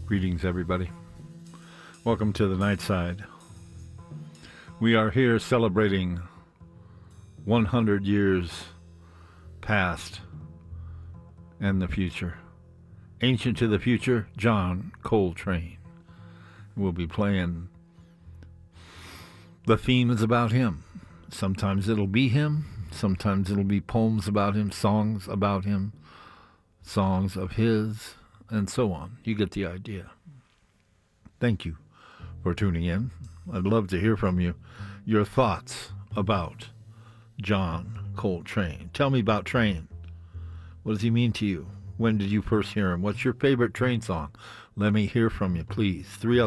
Greetings, everybody. Welcome to the Night Side. We are here celebrating 100 years past and the future. Ancient to the Future, John Coltrane. We'll be playing. The theme is about him. Sometimes it'll be him. Sometimes it'll be poems about him, songs about him, songs of his, and so on. You get the idea. Thank you for tuning in. I'd love to hear from you, your thoughts about John Coltrane. Tell me about Train. What does he mean to you? When did you first hear him? What's your favorite Train song? Let me hear from you, please.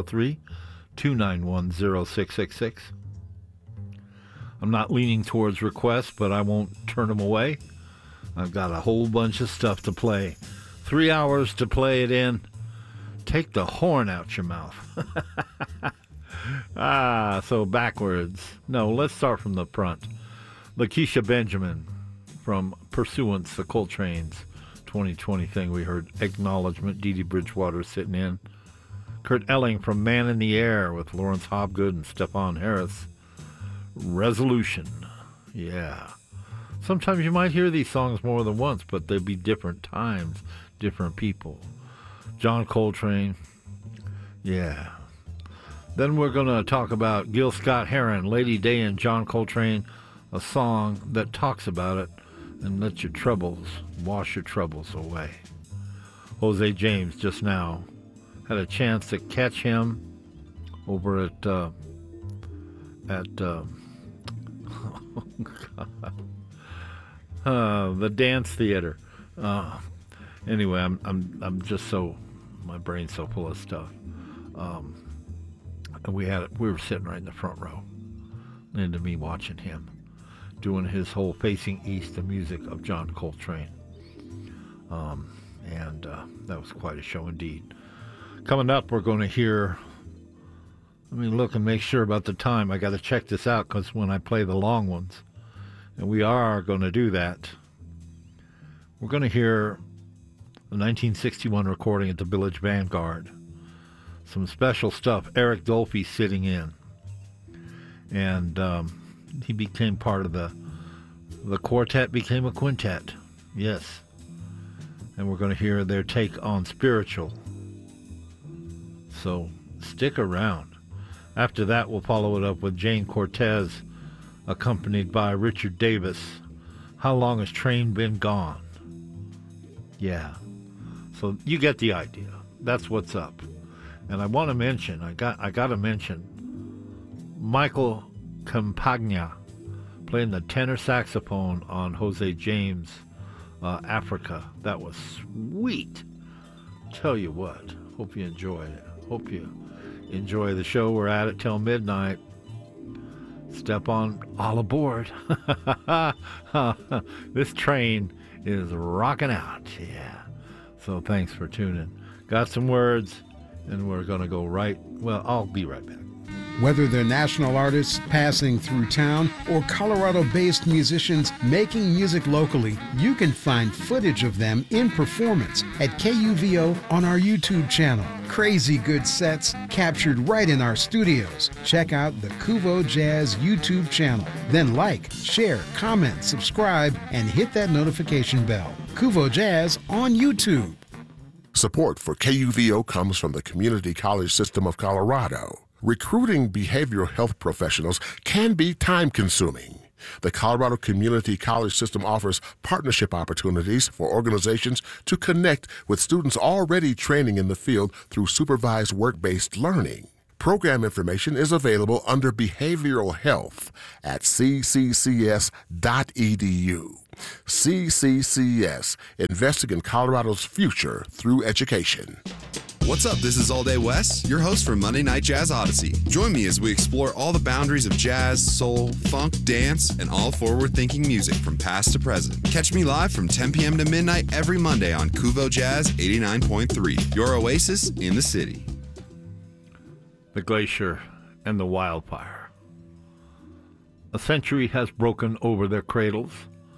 303-291-0666. I'm not leaning towards requests, but I won't turn them away. I've got a whole bunch of stuff to play. 3 hours to play it in. Take the horn out your mouth. So backwards. No, let's start from the front. Lakeisha Benjamin from Pursuance, the Coltrane's 2020 thing we heard. Acknowledgement, Dee Dee Bridgewater sitting in. Kurt Elling from Man in the Air with Lawrence Hobgood and Stephon Harris. Resolution. Yeah. Sometimes you might hear these songs more than once, but they'll be different times, different people. John Coltrane. Yeah. Then we're going to talk about Gil Scott-Heron, Lady Day and John Coltrane, a song that talks about it and let your troubles, wash your troubles away. Jose James just now had a chance to catch him over at the dance theater. Anyway, I'm just so, my brain's so full of stuff. And we were sitting right in the front row, and me watching him doing his whole Facing East, the music of John Coltrane. And that was quite a show indeed. Coming up, we're going to hear, let me look and make sure about the time. I got to check this out because when I play the long ones, and we are going to do that, we're going to hear a 1961 recording at the Village Vanguard. Some special stuff. Eric Dolphy sitting in. And he became part of the quartet, became a quintet. Yes. And we're going to hear their take on Spiritual. So stick around. After that, we'll follow it up with Jane Cortez, accompanied by Richard Davis. How long has Train been gone? Yeah. So you get the idea. That's what's up. And I want to mention, I got to mention Michael Campagna playing the tenor saxophone on Jose James' Africa. That was sweet. Tell you what, hope you enjoyed it. Hope you enjoy the show. We're at it till midnight. Step on all aboard. This train is rocking out. Yeah. So thanks for tuning. Got some words, and we're going to go right. Well, I'll be right back. Whether they're national artists passing through town or Colorado-based musicians making music locally, you can find footage of them in performance at KUVO on our YouTube channel. Crazy good sets captured right in our studios. Check out the Kuvo Jazz YouTube channel. Then like, share, comment, subscribe, and hit that notification bell. Kuvo Jazz on YouTube. Support for KUVO comes from the Community College System of Colorado. Recruiting behavioral health professionals can be time-consuming. The Colorado Community College System offers partnership opportunities for organizations to connect with students already training in the field through supervised work-based learning. Program information is available under Behavioral Health at cccs.edu. CCCS, investing in Colorado's future through education. What's up? This is All Day Wes, your host for Monday Night Jazz Odyssey. Join me as we explore all the boundaries of jazz, soul, funk, dance, and all forward-thinking music from past to present. Catch me live from 10 p.m. to midnight every Monday on Kuvo Jazz 89.3, your oasis in the city. The glacier and the wildfire. A century has broken over their cradles.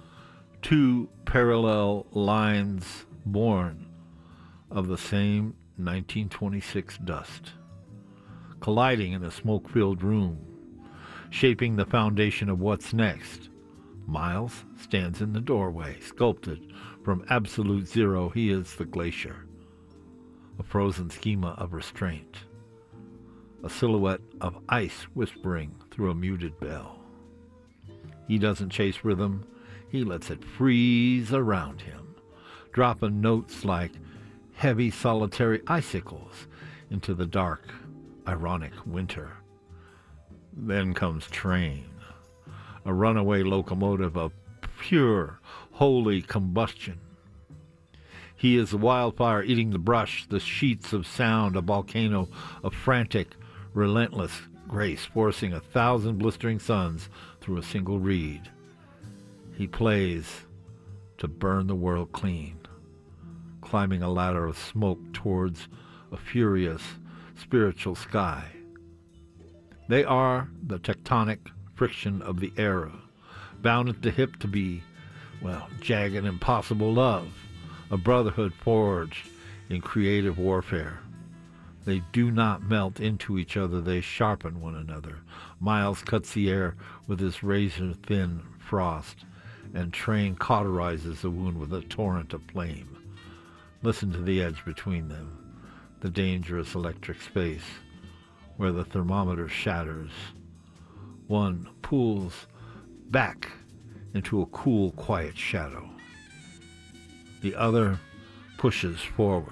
Two parallel lines born of the same 1926 dust, colliding in a smoke-filled room, shaping the foundation of what's next. Miles stands in the doorway, sculpted from absolute zero. He is the glacier, a frozen schema of restraint, a silhouette of ice whispering through a muted bell. He doesn't chase rhythm, he lets it freeze around him, dropping notes like heavy solitary icicles into the dark, ironic winter. Then comes Train, a runaway locomotive of pure, holy combustion. He is a wildfire eating the brush, the sheets of sound, a volcano of frantic, relentless grace, forcing 1,000 blistering suns through a single reed. He plays to burn the world clean, climbing a ladder of smoke towards a furious spiritual sky. They are the tectonic friction of the era, bound at the hip to be, jagged and impossible love, a brotherhood forged in creative warfare. They do not melt into each other, they sharpen one another. Miles cuts the air with his razor-thin frost, and Train cauterizes the wound with a torrent of flame. Listen to the edge between them, the dangerous electric space where the thermometer shatters. One pulls back into a cool, quiet shadow. The other pushes forward.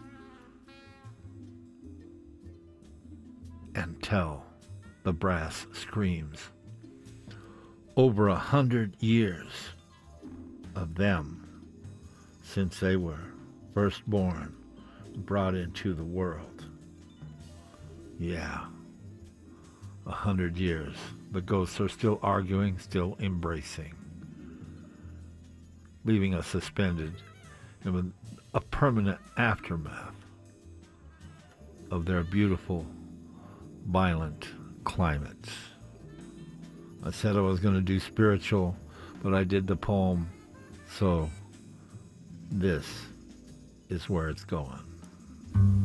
Until the brass screams. Over 100 years of them since they were first born, brought into the world. Yeah, 100 years. The ghosts are still arguing, still embracing, leaving us suspended in a permanent aftermath of their beautiful, violent climates. I said I was going to do spiritual, but I did the poem, so this is where it's going.